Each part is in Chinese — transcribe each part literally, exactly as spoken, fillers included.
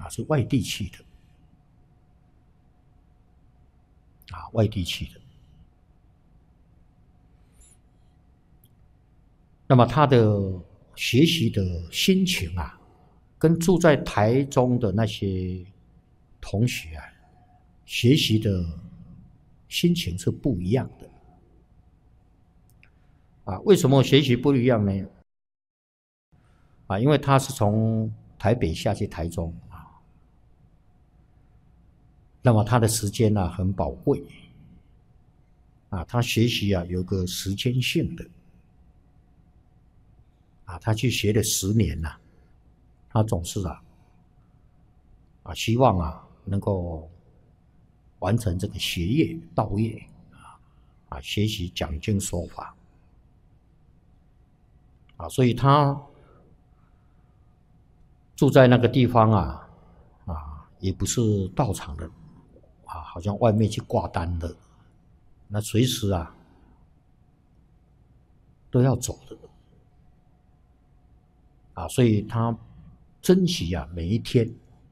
啊，是外地去的，啊，外地去的。那么他的学习的心情啊，跟住在台中的那些同学啊，学习的心情是不一样的。啊，为什么学习不一样呢？啊，因为他是从台北下去台中啊，那么他的时间呢、啊、很宝贵，啊，他学习啊有个时间性的，啊，他去学了十年呐、啊，他总是啊啊希望啊能够完成这个学业道业啊啊，学习讲经说法啊，所以他住在那个地方啊啊，也不是道场的啊，好像外面去挂单的，那随时啊都要走的啊，所以他珍惜啊每一天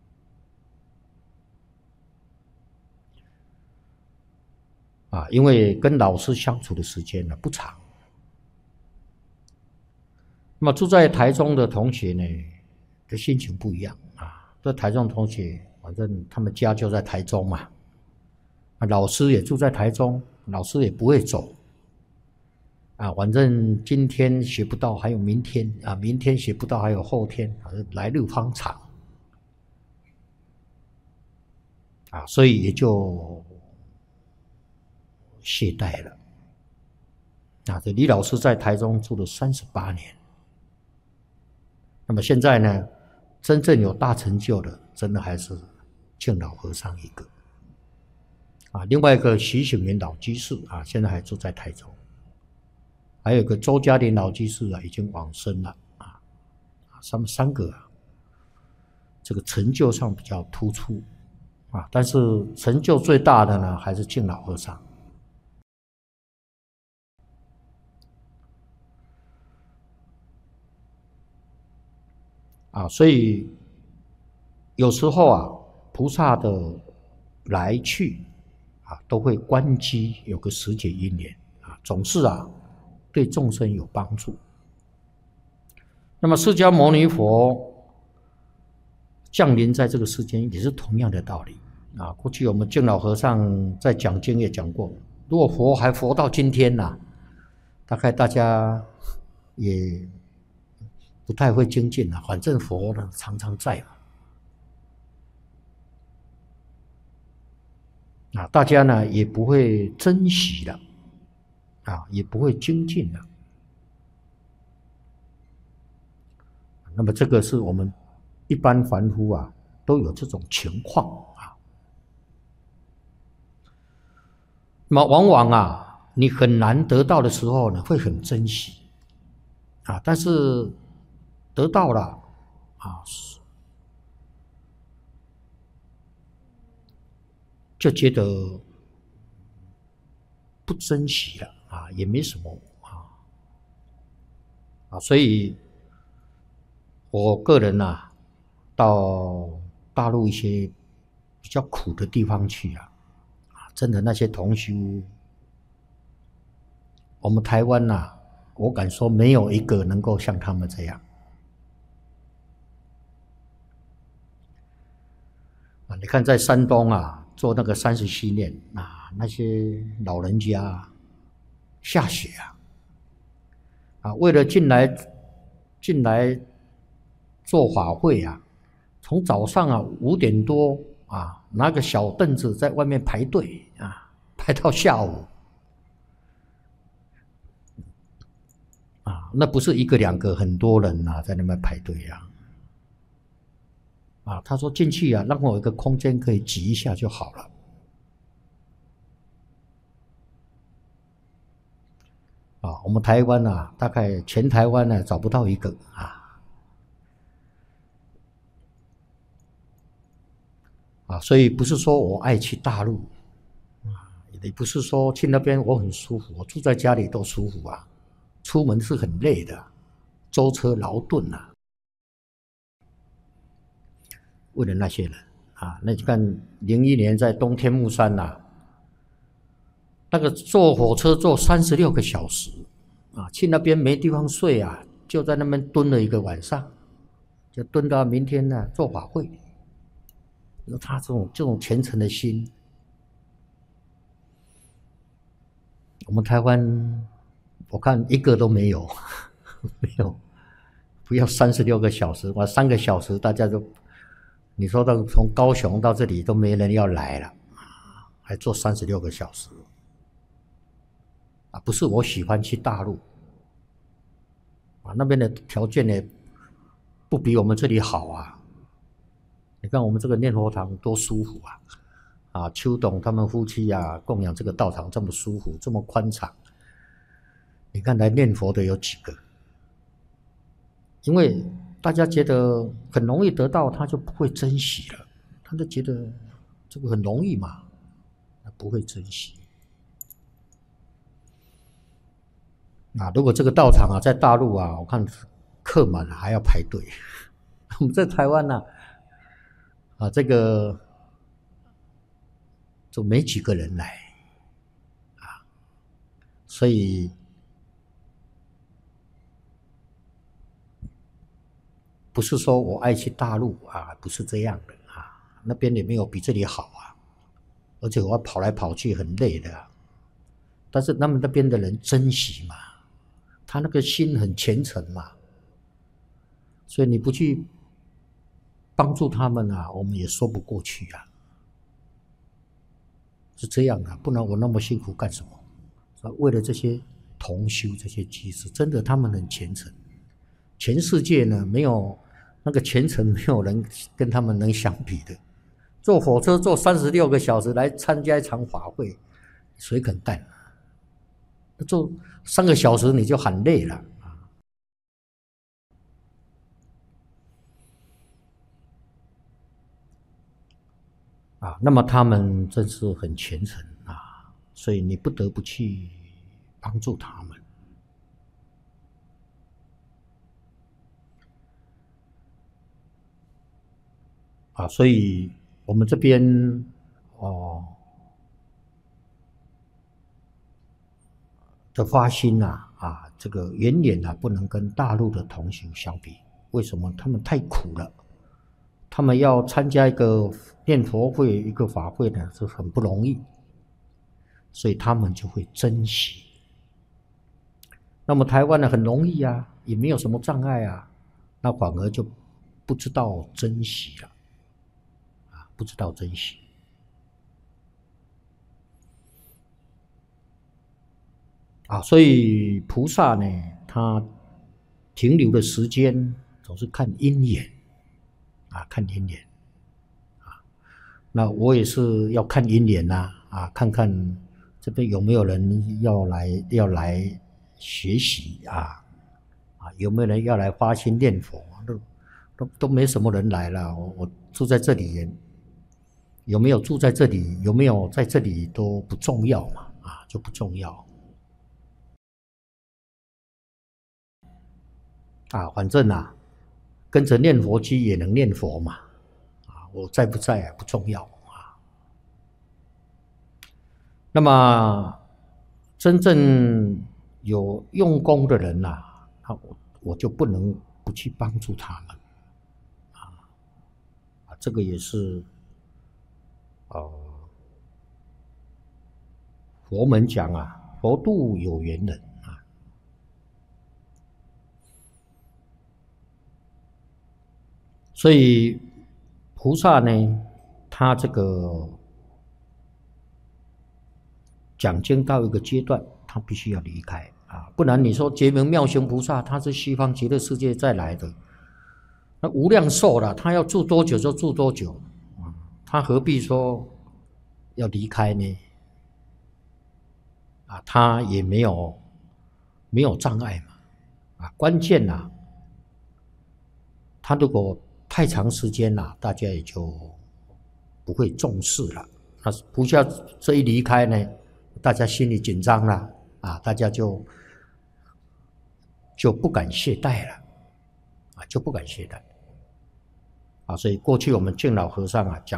啊，因为跟老师相处的时间呢不长。那么住在台中的同学呢，的心情不一样啊。这台中同学，反正他们家就在台中嘛，啊，老师也住在台中，老师也不会走啊。反正今天学不到，还有明天啊，明天学不到，还有后天，来日方长啊，所以也就懈怠了啊。这李老师在台中住了三十八年。那么现在呢，真正有大成就的，真的还是净老和尚一个啊。另外一个徐醒明老居士啊，现在还住在台中，还有一个周嘉玲老居士啊，已经往生了啊。他们三个啊，这个成就上比较突出啊，但是成就最大的呢，还是净老和尚。啊，所以有时候啊，菩萨的来去啊，都会关机，有个时节因缘啊，总是啊，对众生有帮助。那么释迦牟尼佛降临在这个世间，也是同样的道理啊。过去我们净老和尚在讲经也讲过，如果佛还活到今天呐、啊，大概大家也不太会精进了，反正佛呢常常在嘛。啊，大家呢也不会珍惜了，啊，也不会精进了。那么这个是我们一般凡夫啊都有这种情况啊。那么往往啊，你很难得到的时候呢，会很珍惜，啊，但是得到了啊，就觉得不珍惜了啊，也没什么啊啊，所以我个人呐、啊，到大陆一些比较苦的地方去啊，啊，真的那些同修，我们台湾呐、啊，我敢说没有一个能够像他们这样。啊，你看在山东啊，做那个三十七念啊，那些老人家下雪啊，啊，为了进来进来做法会啊，从早上啊五点多啊，拿个小凳子在外面排队啊，排到下午啊，那不是一个两个，很多人啊在那边排队啊。啊，他说进去啊，让我有一个空间可以挤一下就好了。啊，我们台湾啊，大概全台湾呢、啊、找不到一个啊。啊，所以不是说我爱去大陆，啊，也不是说去那边我很舒服，我住在家里都舒服啊，出门是很累的，舟车劳顿啊。 为了那些人啊。那你看零一年在东天木山呐、啊，那个坐火车坐三十六个小时啊，去那边没地方睡啊，就在那边蹲了一个晚上，就蹲到明天呢做法会。有他这种这种虔诚的心，我们台湾我看一个都没有，没有，不要三十六个小时，哇，三个小时大家都，你说到从高雄到这里都没人要来了，还坐三十六个小时，啊，不是我喜欢去大陆，啊，那边的条件呢不比我们这里好啊。你看我们这个念佛堂多舒服啊！啊，邱董他们夫妻啊，供养这个道场这么舒服，这么宽敞。你看来念佛的有几个？因为大家觉得很容易得到，他就不会珍惜了。他就觉得这个很容易嘛，不会珍惜。啊，如果这个道场啊在大陆啊，我看客满了还要排队。我们在台湾呢、啊。啊，这个就没几个人来啊，所以不是说我爱去大陆啊，不是这样的啊，那边也没有比这里好啊，而且我要跑来跑去很累的、啊，但是他们那边的人珍惜嘛，他那个心很虔诚嘛，所以你不去帮助他们啊，我们也说不过去啊，是这样的，不然我那么辛苦干什么？为了这些同修这些居士，真的他们很虔诚，全世界呢没有那个虔诚，没有人跟他们能相比的。坐火车坐三十六个小时来参加一场法会，谁肯干？坐三个小时你就喊累了。啊，那么他们真是很虔诚啊，所以你不得不去帮助他们。啊，所以我们这边哦的发心呐、啊，啊，这个远远啊不能跟大陆的同修相比。为什么？他们太苦了，他们要参加一个念佛会、一个法会呢，是很不容易，所以他们就会珍惜。那么台湾呢，很容易啊，也没有什么障碍啊，那反而就不知道珍惜了，啊，不知道珍惜。啊，所以菩萨呢，他停留的时间总是看因缘，啊，看因缘，啊，那我也是要看因缘呐，啊，看看这边有没有人要来要来学习啊，啊，有没有人要来发心念佛？都都都没什么人来了，我我住在这里，有没有住在这里，有没有在这里都不重要嘛，啊，就不重要。啊，反正啊，跟着念佛机也能念佛嘛，啊，我在不在啊不重要啊。那么真正有用功的人呐、啊，啊，我我就不能不去帮助他们，啊，啊，这个也是，呃，佛门讲啊，佛度有缘人。所以菩萨呢，他这个讲经到一个阶段，他必须要离开啊，不然你说觉明妙行菩萨，他是西方极乐世界再来的，那无量寿了，他要住多久就住多久啊，他何必说要离开呢？啊，他也没有没有障碍嘛，啊，关键呐、啊，他如果太长时间了，大家也就不会重视了。那菩萨这一离开呢，大家心里紧张了啊，大家就就不敢懈怠了啊，就不敢懈怠啊，所以过去我们敬老和尚啊讲